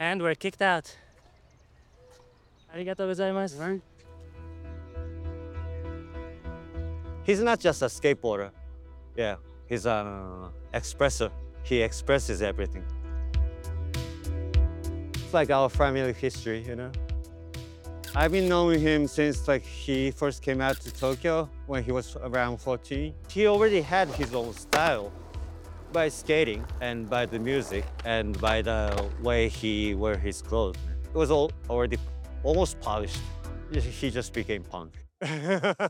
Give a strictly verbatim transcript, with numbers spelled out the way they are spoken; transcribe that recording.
And we're kicked out. Arigatou gozaimasu. He's not just a skateboarder. Yeah, he's an expresser. He expresses everything. It's like our family history, you know? I've been knowing him since like he first came out to Tokyo when he was around fourteen. He already had his own style by skating and by the music and by the way he wear his clothes. It was all already almost polished. He just became punk.